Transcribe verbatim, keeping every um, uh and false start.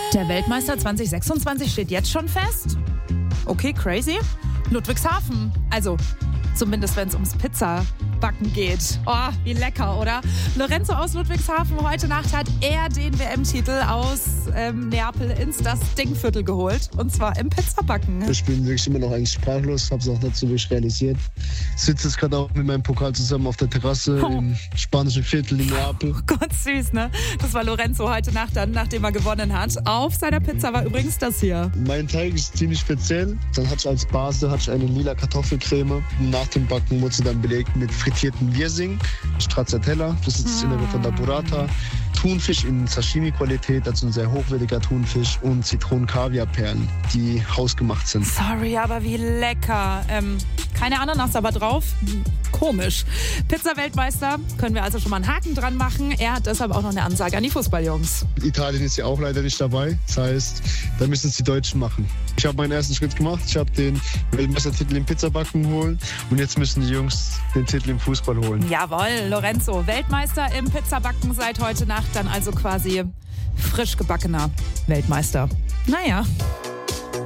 Der Weltmeister zwanzig sechsundzwanzig steht jetzt schon fest? Okay, crazy. Ludwigshafen. Also, zumindest wenn es ums Pizzabacken geht. Oh, wie lecker, oder? Lorenzo aus Ludwigshafen, heute Nacht hat er den W M-Titel aus ähm, Neapel ins das Dingviertel geholt. Und zwar im Pizzabacken. Ich bin wirklich immer noch eigentlich sprachlos, habe es auch nicht so wirklich realisiert. Ich sitze jetzt gerade auch mit meinem Pokal zusammen auf der Terrasse oh. im spanischen Viertel in Neapel. Oh Gott, süß, ne? Das war Lorenzo heute Nacht dann, nachdem er gewonnen hat. Auf seiner Pizza war übrigens das hier. Mein Teig ist ziemlich speziell. Dann hatte ich als Basis hatte ich eine lila Kartoffelcreme. Nach dem Backen wurde sie dann belegt mit frittierten Wirsing, Stracciatella, das ist das Innere von der Burrata, Thunfisch in Sashimi-Qualität, also ein sehr hochwertiger Thunfisch und Zitronen-Kaviarperlen, die hausgemacht sind. Sorry, aber wie lecker. Ähm, keine Ananas aber drauf. Komisch. Pizza-Weltmeister, können wir also schon mal einen Haken dran machen. Er hat deshalb auch noch eine Ansage an die Fußballjungs. Italien ist ja auch leider nicht dabei. Das heißt, da müssen es die Deutschen machen. Ich habe meinen ersten Schritt gemacht. Ich habe den Weltmeistertitel im Pizzabacken holen und jetzt müssen die Jungs den Titel im Fußball holen. Jawohl, Lorenzo, Weltmeister im Pizzabacken seit heute Nacht, dann also quasi frisch gebackener Weltmeister. Naja.